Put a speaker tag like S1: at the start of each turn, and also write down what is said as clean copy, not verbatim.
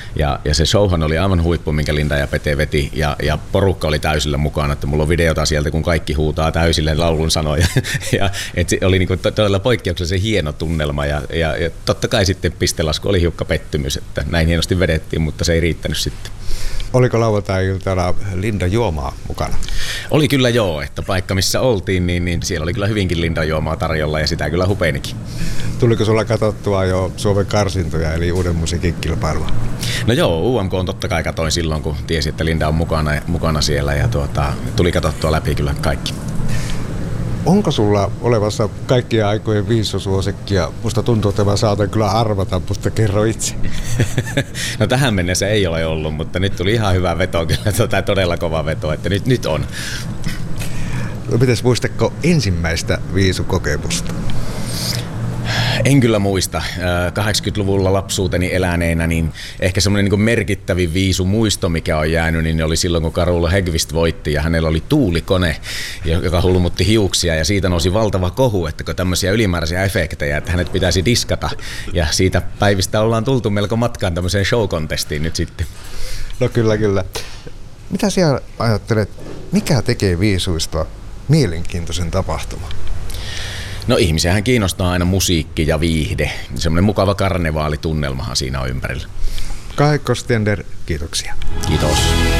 S1: Ja se showhan oli aivan huippu, minkä Linda ja Pete veti, ja porukka oli täysillä mukana, että mulla on videota sieltä, kun kaikki huutaa täysille laulun sanoja. Et se oli niinku todella poikkeuksellisen hieno tunnelma, ja totta kai sitten pistelasku oli hiukka pettymys, että näin hienosti vedettiin, mutta se ei riittänyt sitten.
S2: Oliko lauantai-iltana Linda juomaa mukana?
S1: Oli kyllä joo, että paikka missä oltiin, niin siellä oli kyllä hyvinkin Linda juomaa tarjolla, ja sitä kyllä hupeinikin.
S2: Tuliko sulla katsottua jo Suomen karsintoja, eli uuden musiikin kilpailua?
S1: No joo, UMK on totta kai katoin silloin, kun tiesi, että Linda on mukana siellä, ja tuli katsottua läpi kyllä kaikki.
S2: Onko sulla olevassa kaikkien aikojen viisosuosikkia? Musta tuntuu, että mä saatan kyllä arvata, mutta kerro itse.
S1: No tähän mennessä ei ole ollut, mutta nyt tuli ihan hyvä veto, kyllä todella kova veto, että nyt on.
S2: No, mites muistatko ensimmäistä viisukokemusta?
S1: En kyllä muista. 80-luvulla lapsuuteni eläneenä, niin ehkä semmoinen niin merkittävin viisumuisto, mikä on jäänyt, niin oli silloin, kun Carola Häggkvist voitti, ja hänellä oli tuulikone, joka hulmutti hiuksia, ja siitä nousi valtava kohu, että kun tämmöisiä ylimääräisiä efektejä, että hänet pitäisi diskata, ja siitä päivistä ollaan tultu melko matkaan tämmöiseen show-contestiin nyt sitten.
S2: No kyllä. Mitä sinä ajattelet, mikä tekee viisuista mielenkiintoisen tapahtuman?
S1: No ihmisiähän kiinnostaa aina musiikki ja viihde. Semmoinen mukava karnevaalitunnelmahan siinä on ympärillä.
S2: Kai Kostiander, kiitoksia.
S1: Kiitos.